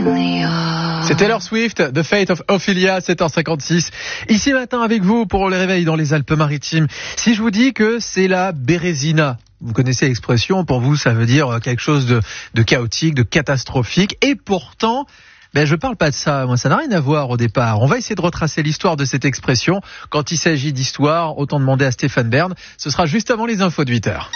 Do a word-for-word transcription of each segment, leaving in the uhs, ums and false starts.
C'est Taylor Swift, The Fate of Ophelia, sept heures cinquante-six. Ici matin avec vous pour le réveil dans les Alpes-Maritimes. Si je vous dis que c'est la Bérésina, vous connaissez l'expression, pour vous ça veut dire quelque chose de, de chaotique, de catastrophique. Et pourtant, ben je parle pas de ça, moi ça n'a rien à voir au départ. On va essayer de retracer l'histoire de cette expression. Quand il s'agit d'histoire, autant demander à Stéphane Bern. Ce sera juste avant les infos de huit heures.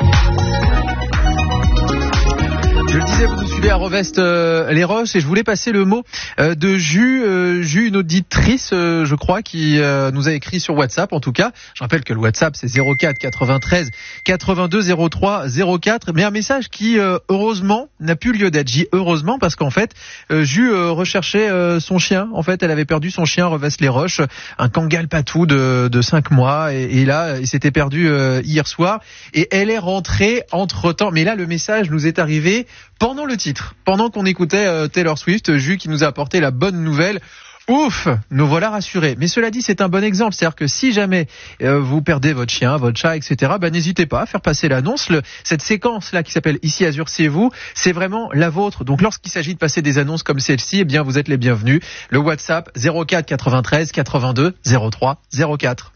Je le disais, vous nous suivez à Revest euh, les Roches et je voulais passer le mot euh, de Ju, euh, Ju, une auditrice, euh, je crois, qui euh, nous a écrit sur WhatsApp. En tout cas, je rappelle que le WhatsApp c'est zéro quatre quatre-vingt-treize quatre-vingt-deux zéro trois zéro quatre, mais un message qui euh, heureusement n'a plus lieu d'être. J'y heureusement parce qu'en fait, euh, Ju euh, recherchait euh, son chien. En fait, elle avait perdu son chien Revest les Roches, un Kangal patou de, de cinq mois, et, et là, il s'était perdu euh, hier soir. Et elle est rentrée entre temps. Mais là, le message nous est arrivé pendant le titre, pendant qu'on écoutait euh, Taylor Swift, Ju qui nous a apporté la bonne nouvelle. Ouf, nous voilà rassurés. Mais cela dit, c'est un bon exemple. C'est-à-dire que si jamais euh, vous perdez votre chien, votre chat, et cetera, bah, n'hésitez pas à faire passer l'annonce. Le, cette séquence-là qui s'appelle Ici Azur, c'est vous, c'est vraiment la vôtre. Donc lorsqu'il s'agit de passer des annonces comme celle-ci, eh bien vous êtes les bienvenus. Le WhatsApp zéro quatre quatre-vingt-treize quatre-vingt-deux zéro trois zéro quatre.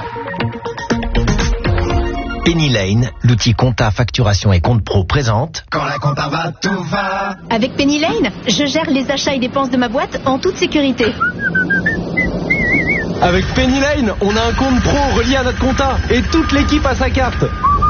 Penny Lane, l'outil compta, facturation et compte pro présente. Quand la compta va, tout va. Avec Penny Lane, je gère les achats et dépenses de ma boîte en toute sécurité. Avec Penny Lane, on a un compte pro relié à notre compta et toute l'équipe a sa carte.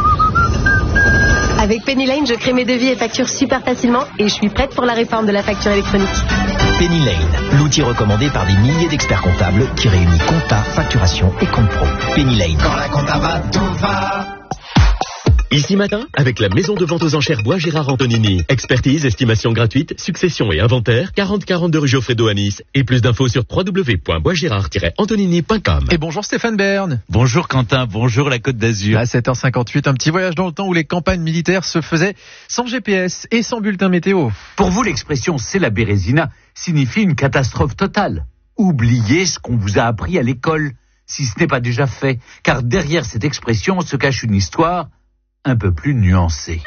Avec Penny Lane, je crée mes devis et factures super facilement et je suis prête pour la réforme de la facture électronique. Penny Lane, l'outil recommandé par des milliers d'experts comptables qui réunit compta, facturation et compte pro. Penny Lane. Quand la compta va, tout va. Ici matin, avec la maison de vente aux enchères Bois Gérard Antonini. Expertise, estimation gratuite, succession et inventaire, quarante quarante-deux rue Geoffredo à Nice. Et plus d'infos sur w w w point bois gérard tiret antonini point com. Et bonjour Stéphane Bern. Bonjour Quentin, bonjour la Côte d'Azur. À sept heures cinquante-huit, un petit voyage dans le temps où les campagnes militaires se faisaient sans G P S et sans bulletin météo. Pour vous, l'expression « c'est la Bérésina » signifie une catastrophe totale. Oubliez ce qu'on vous a appris à l'école, si ce n'est pas déjà fait, car derrière cette expression se cache une histoire un peu plus nuancée.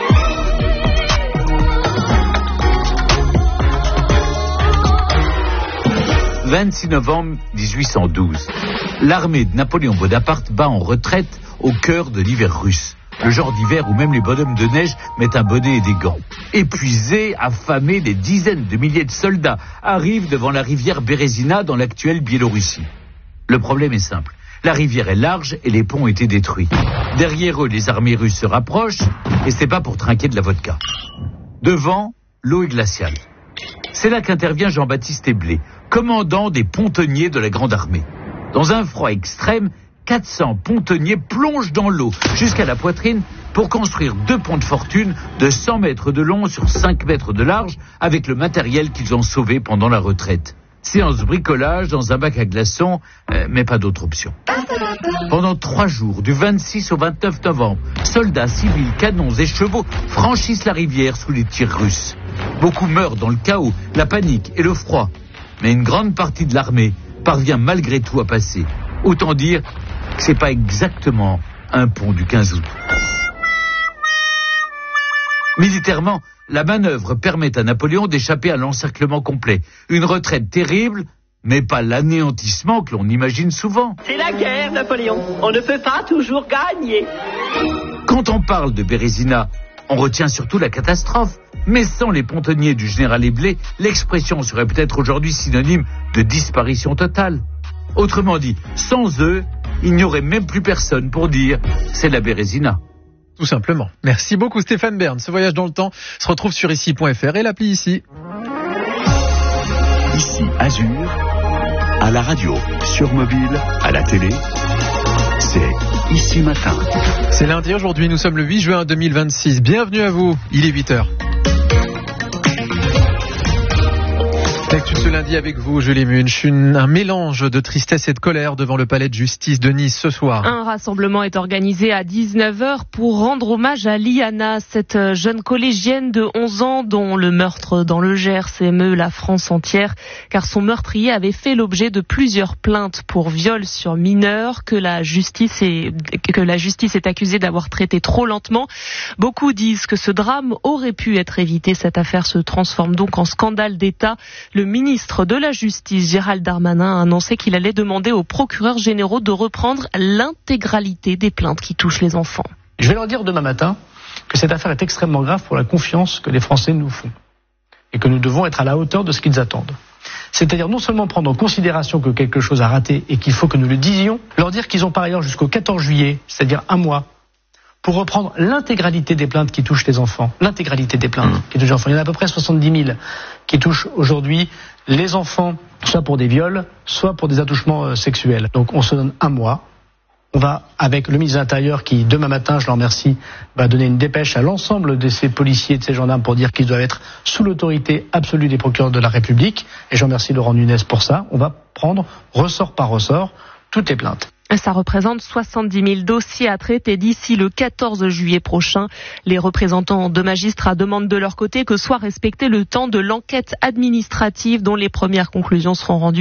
vingt-six novembre dix-huit cent douze. L'armée de Napoléon Bonaparte bat en retraite au cœur de l'hiver russe. Le genre d'hiver où même les bonhommes de neige mettent un bonnet et des gants. Épuisés, affamés, des dizaines de milliers de soldats arrivent devant la rivière Bérésina dans l'actuelle Biélorussie. Le problème est simple. La rivière est large et les ponts ont été détruits. Derrière eux, les armées russes se rapprochent et c'est pas pour trinquer de la vodka. Devant, l'eau est glaciale. C'est là qu'intervient Jean-Baptiste Eblé, commandant des pontonniers de la Grande Armée. Dans un froid extrême, quatre cents pontonniers plongent dans l'eau jusqu'à la poitrine pour construire deux ponts de fortune de cent mètres de long sur cinq mètres de large avec le matériel qu'ils ont sauvé pendant la retraite. Séance bricolage dans un bac à glaçons, euh, mais pas d'autre option. Pendant trois jours, du vingt-six au vingt-neuf novembre, soldats, civils, canons et chevaux franchissent la rivière sous les tirs russes. Beaucoup meurent dans le chaos, la panique et le froid. Mais une grande partie de l'armée parvient malgré tout à passer. Autant dire que c'est pas exactement un pont du quinze août. Militairement, la manœuvre permet à Napoléon d'échapper à l'encerclement complet. Une retraite terrible, mais pas l'anéantissement que l'on imagine souvent. C'est la guerre, Napoléon. On ne peut pas toujours gagner. Quand on parle de Bérésina, on retient surtout la catastrophe. Mais sans les pontonniers du général Eblé, l'expression serait peut-être aujourd'hui synonyme de disparition totale. Autrement dit, sans eux, il n'y aurait même plus personne pour dire « c'est la Bérésina ». Tout simplement. Merci beaucoup Stéphane Bern. Ce voyage dans le temps se retrouve sur ici point f r et l'appli Ici. Ici Azur, à la radio, sur mobile, à la télé, c'est Ici Matin. C'est lundi aujourd'hui, nous sommes le huit juin deux mille vingt-six. Bienvenue à vous, il est huit heures. L'actu de ce lundi. lundi avec vous, Julie Munch. Une, un mélange de tristesse et de colère devant le palais de justice de Nice ce soir. Un rassemblement est organisé à dix-neuf heures pour rendre hommage à Liana, cette jeune collégienne de onze ans dont le meurtre dans le Gers émeut la France entière, car son meurtrier avait fait l'objet de plusieurs plaintes pour viol sur mineur que la justice est, que la justice est accusée d'avoir traité trop lentement. Beaucoup disent que ce drame aurait pu être évité. Cette affaire se transforme donc en scandale d'État. Le ministre de la Justice, Gérald Darmanin, a annoncé qu'il allait demander aux procureurs généraux de reprendre l'intégralité des plaintes qui touchent les enfants. Je vais leur dire demain matin que cette affaire est extrêmement grave pour la confiance que les Français nous font et que nous devons être à la hauteur de ce qu'ils attendent. C'est-à-dire non seulement prendre en considération que quelque chose a raté et qu'il faut que nous le disions, leur dire qu'ils ont par ailleurs jusqu'au quatorze juillet, c'est-à-dire un mois, pour reprendre l'intégralité des plaintes qui touchent les enfants. L'intégralité des plaintes mmh. qui touchent les enfants. Il y en a à peu près soixante-dix mille qui touchent aujourd'hui les enfants, soit pour des viols, soit pour des attouchements euh, sexuels. Donc on se donne un mois. On va, avec le ministre de l'Intérieur qui, demain matin, je le remercie, va donner une dépêche à l'ensemble de ces policiers et de ces gendarmes pour dire qu'ils doivent être sous l'autorité absolue des procureurs de la République. Et je remercie Laurent Nunez pour ça. On va prendre, ressort par ressort, toutes les plaintes. Ça représente soixante-dix mille dossiers à traiter d'ici le quatorze juillet prochain. Les représentants de magistrats demandent de leur côté que soit respecté le temps de l'enquête administrative dont les premières conclusions seront rendues